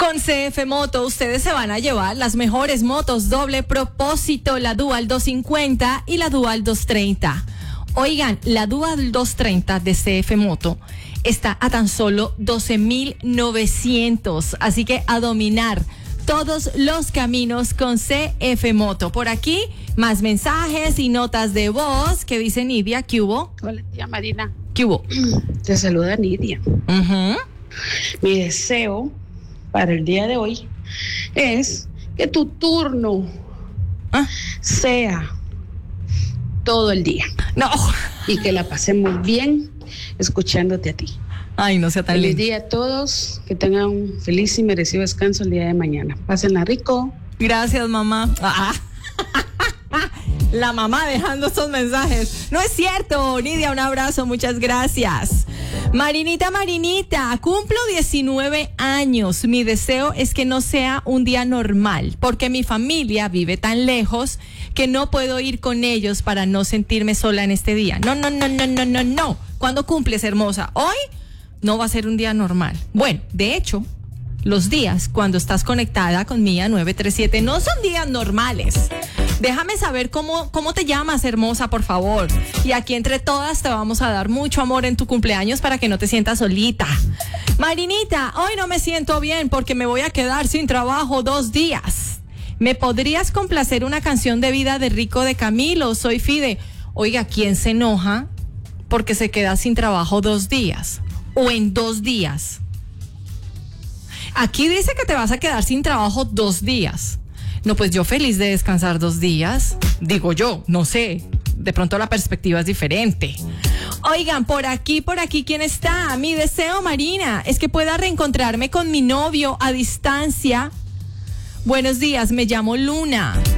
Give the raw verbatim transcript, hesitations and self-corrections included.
Con C F Moto ustedes se van a llevar las mejores motos doble propósito, la Dual doscientos cincuenta y la Dual doscientos treinta. Oigan, la Dual doscientos treinta de C F Moto está a tan solo doce mil novecientos, así que a dominar todos los caminos con C F Moto. Por aquí, más mensajes y notas de voz que dice Nidia. ¿Qué hubo? Hola, tía Marina. ¿Qué hubo? Te saluda Nidia. Uh-huh. Mi deseo para el día de hoy es que tu turno ¿Ah? sea todo el día. No. Y que la pasemos bien escuchándote a ti. Ay, no sea tan Feliz lindo. día a todos, que tengan un feliz y merecido descanso el día de mañana. Pásenla rico. Gracias, mamá. Ah. La mamá dejando estos mensajes. No es cierto, Nidia, un abrazo, muchas gracias. Marinita, Marinita, cumplo diecinueve años. Mi deseo es que no sea un día normal, porque mi familia vive tan lejos que no puedo ir con ellos para no sentirme sola en este día. No, no, no, no, no, no, no. ¿Cuándo cumples, hermosa? Hoy no va a ser un día normal. Bueno, de hecho, los días cuando estás conectada con Mía nueve tres siete no son días normales. Déjame saber cómo, cómo te llamas, hermosa, por favor. Y aquí entre todas te vamos a dar mucho amor en tu cumpleaños para que no te sientas solita. Marinita, hoy no me siento bien porque me voy a quedar sin trabajo dos días. ¿Me podrías complacer una canción de Vida de Rico de Camilo? Soy Fide. Oiga, ¿quién se enoja porque se queda sin trabajo dos días? O en dos días. Aquí dice que te vas a quedar sin trabajo dos días. No, pues yo feliz de descansar dos días. Digo yo, no sé. De pronto la perspectiva es diferente. Oigan, por aquí, por aquí, ¿quién está? Mi deseo, Marina, es que pueda reencontrarme con mi novio a distancia. Buenos días, me llamo Luna.